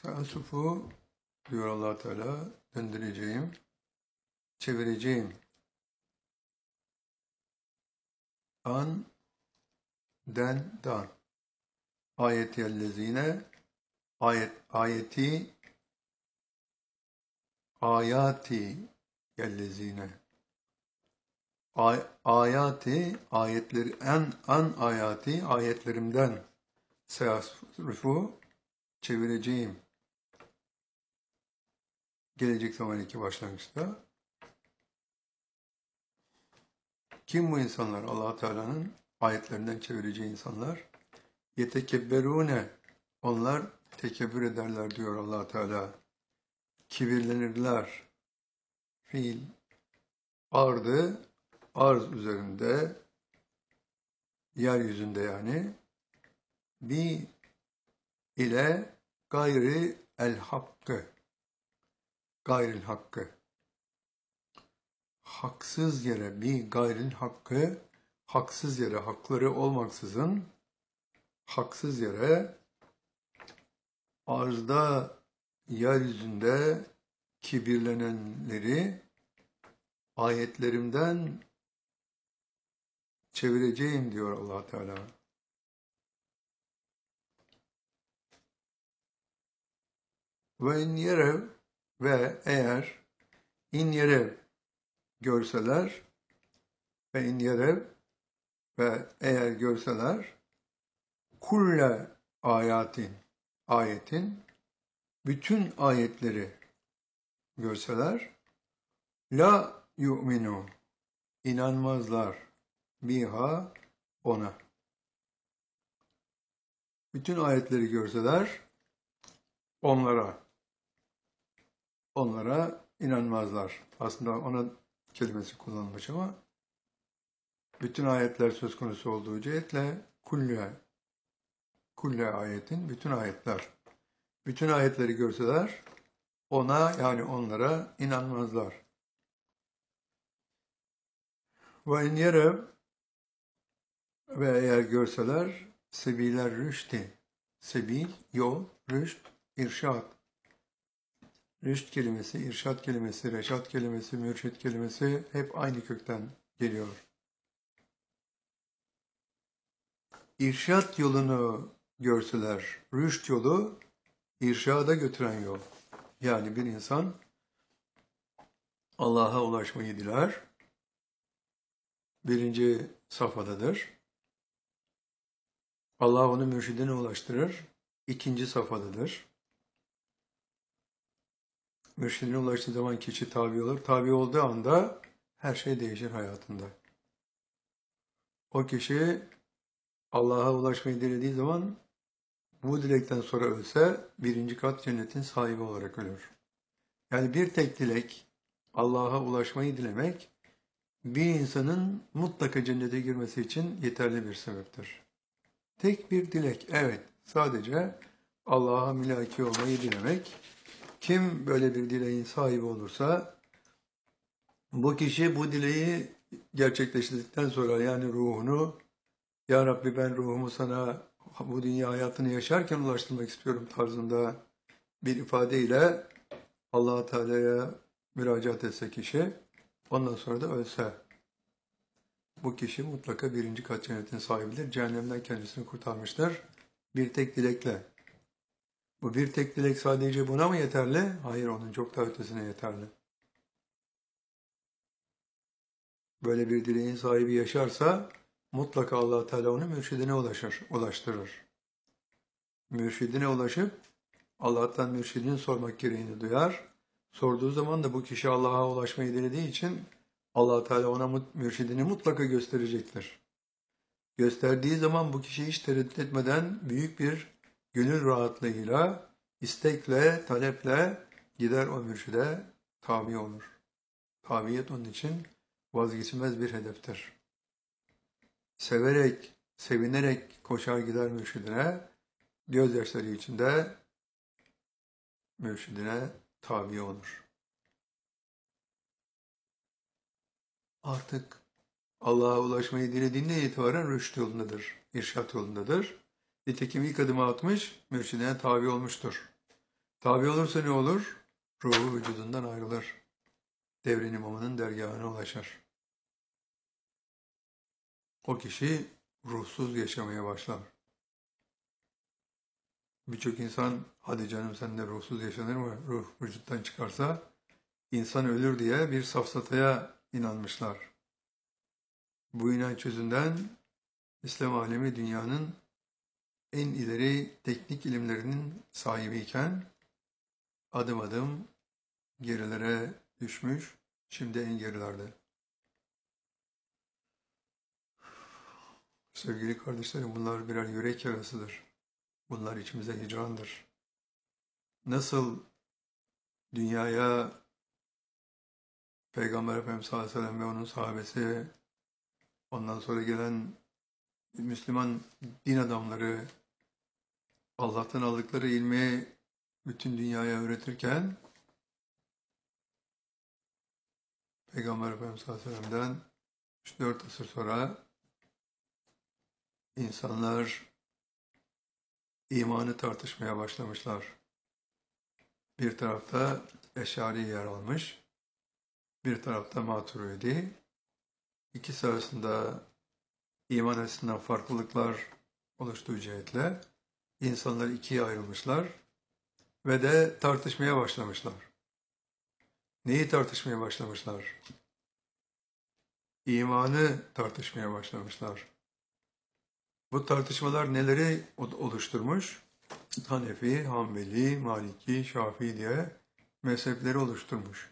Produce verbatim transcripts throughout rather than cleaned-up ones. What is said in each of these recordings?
Feasufu diyor Allah Teala, döndüreceğim, çevireceğim. An, den, dan. Ayet yellezine, ayet, ayeti, ayati yellezine. Ay, ayati, ayetleri, en, an ayati, ayetlerimden seasrufu, çevireceğim. Gelecek zaman iki başlangıçta. Kim bu insanlar? Allah Teala'nın ayetlerinden çevireceği insanlar. Yetekebberune. Onlar tekebbür ederler diyor Allah Teala. Kibirlenirler. Fiil ardı, arz üzerinde, yeryüzünde yani. Bi ile gayri el hakkı. Gayril hakkı. Haksız yere, bir gayril hakkı, haksız yere, hakları olmaksızın, haksız yere, arzda, yeryüzünde kibirlenenleri ayetlerimden çevireceğim diyor Allah Teala. Ve in yerev ve eğer in yerev görseler ve in yerev ve eğer görseler kulle ayatin ayetin bütün ayetleri görseler la yu'minu inanmazlar biha ona. Bütün ayetleri görseler onlara onlara inanmazlar. Aslında ona kelimesi kullanılmış ama bütün ayetler söz konusu olduğu cihetle kulle kulle ayetin bütün ayetler. Bütün ayetleri görseler ona yani onlara inanmazlar. Ve in yerev ve eğer görseler sebiler rüşti. Sebil, yol, rüşt, irşad. Rüşt kelimesi, irşad kelimesi, reşat kelimesi, mürşit kelimesi hep aynı kökten geliyor. İrşad yolunu görseler, rüşt yolu, irşada götüren yol. Yani bir insan Allah'a ulaşmayı diler. Birinci safhadadır. Allah onu mürşidine ulaştırır. İkinci safhadadır. Mürşidine ulaştığı zaman kişi tabi olur. Tabi olduğu anda her şey değişir hayatında. O kişi Allah'a ulaşmayı dilediği zaman bu dilekten sonra ölse birinci kat cennetin sahibi olarak ölür. Yani bir tek dilek Allah'a ulaşmayı dilemek bir insanın mutlaka cennete girmesi için yeterli bir sebeptir. Tek bir dilek, evet, sadece Allah'a mülaki olmayı dilemek. Kim böyle bir dileğin sahibi olursa bu kişi bu dileği gerçekleştirdikten sonra yani ruhunu Ya Rabbi ben ruhumu sana bu dünya hayatını yaşarken ulaştırmak istiyorum tarzında bir ifadeyle Allah Teala'ya müracaat etse kişi ondan sonra da ölse bu kişi mutlaka birinci kat cennetin sahibidir. Cehennemden kendisini kurtarmıştır. Bir tek dilekle. Bu bir tek dilek sadece buna mı yeterli? Hayır, onun çok daha ötesine yeterli. Böyle bir dileğin sahibi yaşarsa mutlaka Allah Teala onu mürşidine ulaşır, ulaştırır. Mürşidine ulaşıp Allah'tan mürşidini sormak gereğini duyar. Sorduğu zaman da bu kişi Allah'a ulaşmayı dilediği için Allah Teala ona mürşidini mutlaka gösterecektir. Gösterdiği zaman bu kişi hiç tereddüt etmeden büyük bir gönül rahatlığıyla, istekle, taleple gider o mürşide tabi olur. Tabiyet onun için vazgeçilmez bir hedeftir. Severek, sevinerek koşar gider mürşidine, gözyaşları içinde mürşidine tabi olur. Artık Allah'a ulaşmayı dilediğinde itibaren rüşt yolundadır, irşat yolundadır. Nitekim ilk adımı atmış, mürşidine tabi olmuştur. Tabi olursa ne olur? Ruhu vücudundan ayrılır. Devrin imamının dergahına ulaşır. O kişi ruhsuz yaşamaya başlar. Birçok insan, hadi canım sen de ruhsuz yaşanır mı? Ruh vücuttan çıkarsa insan ölür diye bir safsataya inanmışlar. Bu inanç yüzünden İslam alemi dünyanın en ileri teknik ilimlerinin sahibiyken adım adım gerilere düşmüş, şimdi en gerilerde. Sevgili kardeşlerim, bunlar birer yürek yarasıdır. Bunlar içimize hicrandır. Nasıl dünyaya Peygamber Efendimiz sallallahu aleyhi ve sellem ve onun sahabesi, ondan sonra gelen Müslüman din adamları Allah'tan aldıkları ilmi bütün dünyaya öğretirken Peygamber Efendimiz sallallahu aleyhi ve sellem'den üç dört asır sonra insanlar imanı tartışmaya başlamışlar. Bir tarafta Eş'ari yer almış, bir tarafta Maturidi. İkisi arasında iman açısından farklılıklar oluştuğu cihetle insanlar ikiye ayrılmışlar ve de tartışmaya başlamışlar. Neyi tartışmaya başlamışlar? İmanı tartışmaya başlamışlar. Bu tartışmalar neleri oluşturmuş? Hanefi, Hanbeli, Maliki, Şafii diye mezhepleri oluşturmuş.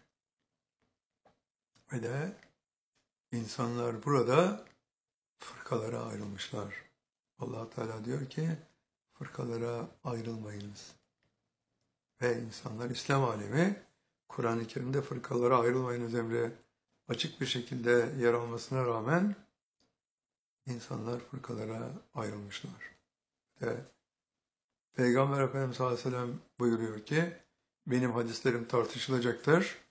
Ve de insanlar burada fırkalara ayrılmışlar. Allah Teala diyor ki fırkalara ayrılmayınız. Ve insanlar İslam alemi Kur'an-ı Kerim'de fırkalara ayrılmayınız emri açık bir şekilde yer almasına rağmen insanlar fırkalara ayrılmışlar. Ve Peygamber Efendimiz sallallahu aleyhi ve sellem buyuruyor ki benim hadislerim tartışılacaktır.